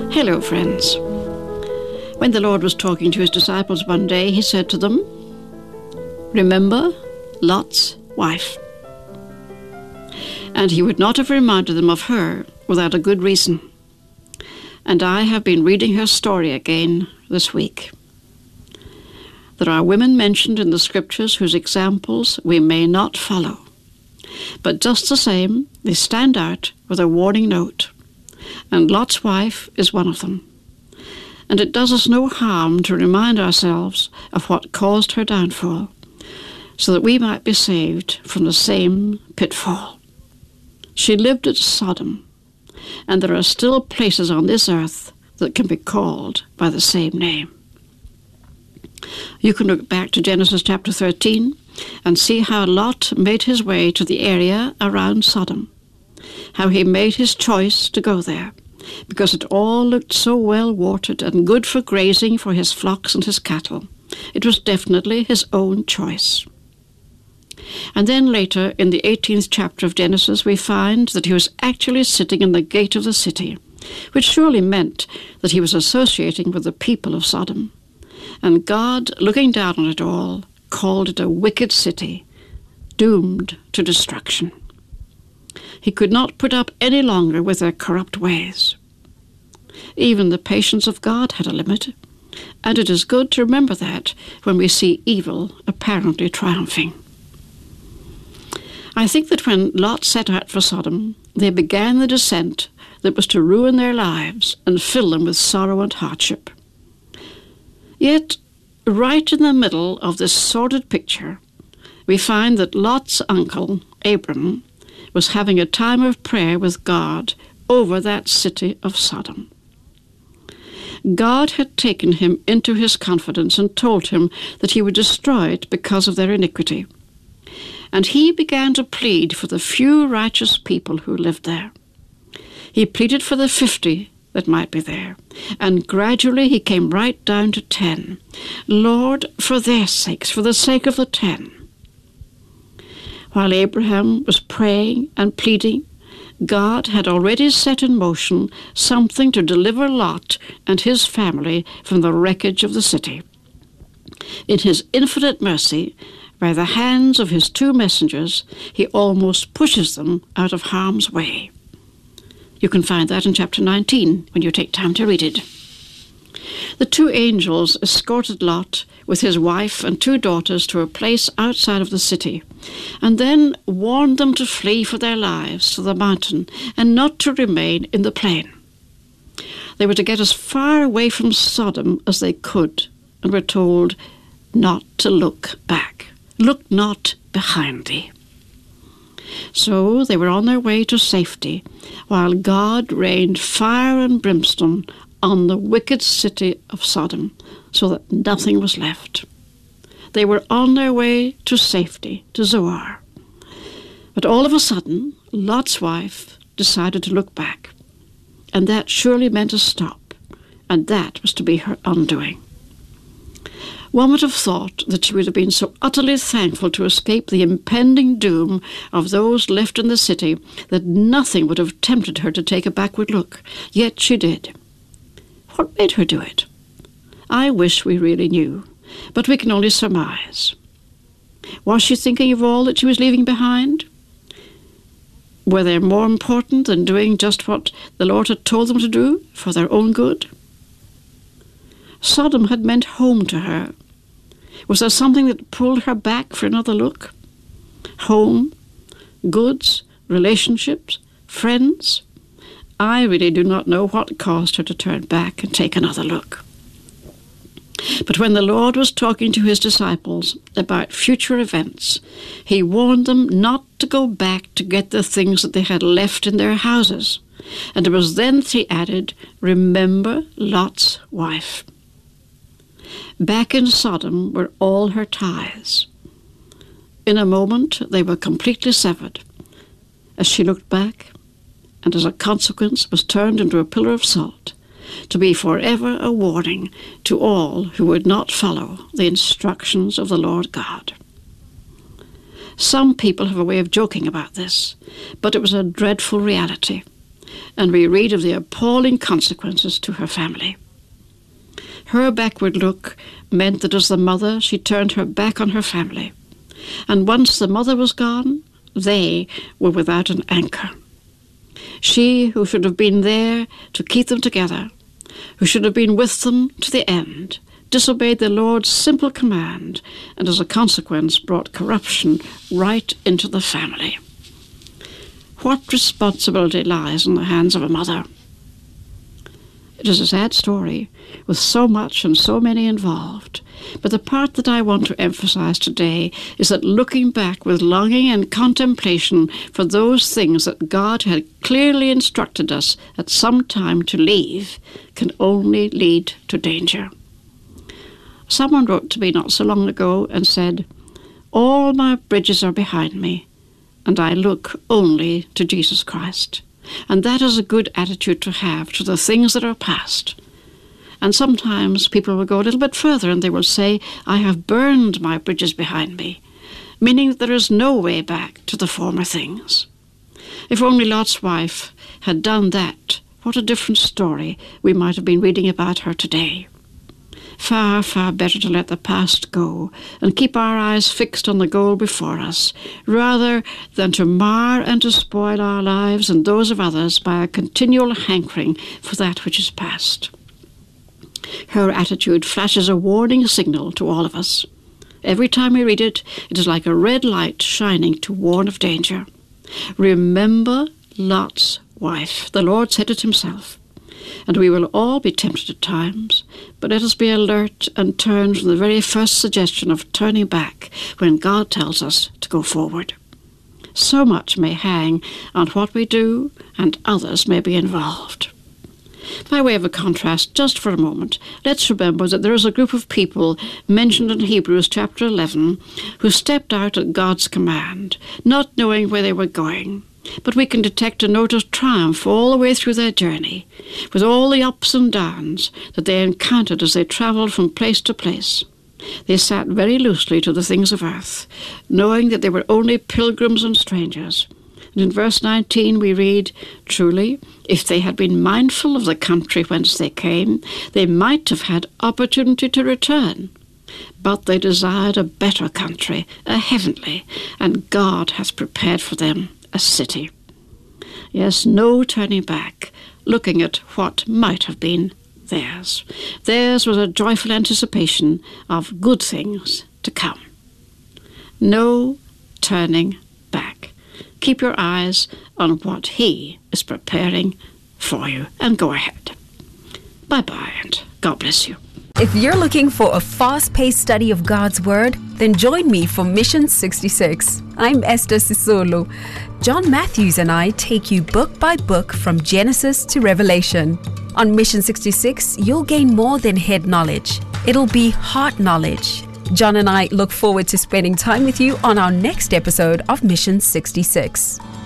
Hello, friends. When the Lord was talking to his disciples one day, he said to them, "Remember Lot's wife." And he would not have reminded them of her without a good reason. And I have been reading her story again this week. There are women mentioned in the scriptures whose examples we may not follow. But just the same, they stand out with a warning note. And Lot's wife is one of them. And it does us no harm to remind ourselves of what caused her downfall, so that we might be saved from the same pitfall. She lived at Sodom, and there are still places on this earth that can be called by the same name. You can look back to Genesis chapter 13 and see how Lot made his way to the area around Sodom, how he made his choice to go there, because it all looked so well watered and good for grazing for his flocks and his cattle. It was definitely his own choice. And then later, in the 18th chapter of Genesis, we find that he was actually sitting in the gate of the city, which surely meant that he was associating with the people of Sodom. And God, looking down on it all, called it a wicked city, doomed to destruction. He could not put up any longer with their corrupt ways. Even the patience of God had a limit, and it is good to remember that when we see evil apparently triumphing. I think that when Lot set out for Sodom, they began the descent that was to ruin their lives and fill them with sorrow and hardship. Yet, right in the middle of this sordid picture, we find that Lot's uncle, Abram, was having a time of prayer with God over that city of Sodom. God had taken him into his confidence and told him that he would destroy it because of their iniquity. And he began to plead for the few righteous people who lived there. He pleaded for the 50 that might be there, and gradually he came right down to 10. Lord, for their sakes, for the sake of the 10. While Abraham was praying and pleading, God had already set in motion something to deliver Lot and his family from the wreckage of the city. In his infinite mercy, by the hands of his 2 messengers, he almost pushes them out of harm's way. You can find that in chapter 19 when you take time to read it. The 2 angels escorted Lot with his wife and 2 daughters to a place outside of the city, and then warned them to flee for their lives to the mountain and not to remain in the plain. They were to get as far away from Sodom as they could, and were told not to look back. Look not behind thee. So they were on their way to safety, while God rained fire and brimstone on the wicked city of Sodom, so that nothing was left. They were on their way to safety, to Zoar. But all of a sudden, Lot's wife decided to look back, and that surely meant a stop, and that was to be her undoing. One would have thought that she would have been so utterly thankful to escape the impending doom of those left in the city that nothing would have tempted her to take a backward look. Yet she did. What made her do it? I wish we really knew, but we can only surmise. Was she thinking of all that she was leaving behind? Were they more important than doing just what the Lord had told them to do for their own good? Sodom had meant home to her. Was there something that pulled her back for another look? Home, goods, relationships, friends? I really do not know what caused her to turn back and take another look. But when the Lord was talking to his disciples about future events, he warned them not to go back to get the things that they had left in their houses. And it was then that he added, "Remember Lot's wife." Back in Sodom were all her ties. In a moment they were completely severed. As she looked back, and as a consequence was turned into a pillar of salt, to be forever a warning to all who would not follow the instructions of the Lord God. Some people have a way of joking about this, but it was a dreadful reality. and we read of the appalling consequences to her family. Her backward look meant that as the mother, she turned her back on her family. And once the mother was gone, they were without an anchor. She, who should have been there to keep them together, who should have been with them to the end, disobeyed the Lord's simple command, and as a consequence brought corruption right into the family. What responsibility lies in the hands of a mother? It is a sad story, with so much and so many involved. But the part that I want to emphasize today is that looking back with longing and contemplation for those things that God had clearly instructed us at some time to leave can only lead to danger. Someone wrote to me not so long ago and said, "All my bridges are behind me, and I look only to Jesus Christ." And that is a good attitude to have to the things that are past. And sometimes people will go a little bit further and they will say, "I have burned my bridges behind me," meaning that there is no way back to the former things. If only Lot's wife had done that, what a different story we might have been reading about her today. Far, far better to let the past go and keep our eyes fixed on the goal before us, rather than to mar and to spoil our lives and those of others by a continual hankering for that which is past. Her attitude flashes a warning signal to all of us. Every time we read it, it is like a red light shining to warn of danger. Remember Lot's wife. The Lord said it himself. And we will all be tempted at times, but let us be alert and turn from the very first suggestion of turning back when God tells us to go forward. So much may hang on what we do, and others may be involved. By way of a contrast, just for a moment, let's remember that there is a group of people mentioned in Hebrews chapter 11 who stepped out at God's command, not knowing where they were going. But we can detect a note of triumph all the way through their journey, with all the ups and downs that they encountered as they travelled from place to place. They sat very loosely to the things of earth, knowing that they were only pilgrims and strangers. And in verse 19 we read, "Truly, if they had been mindful of the country whence they came, they might have had opportunity to return. But they desired a better country, a heavenly, and God hath prepared for them a city." Yes, no turning back, looking at what might have been theirs. Theirs was a joyful anticipation of good things to come. No turning back. Keep your eyes on what He is preparing for you, and go ahead. Bye-bye, and God bless you. If you're looking for a fast-paced study of God's Word, then join me for Mission 66. I'm Esther Sisulu. John Matthews and I take you book by book from Genesis to Revelation. On Mission 66, you'll gain more than head knowledge. It'll be heart knowledge. John and I look forward to spending time with you on our next episode of Mission 66.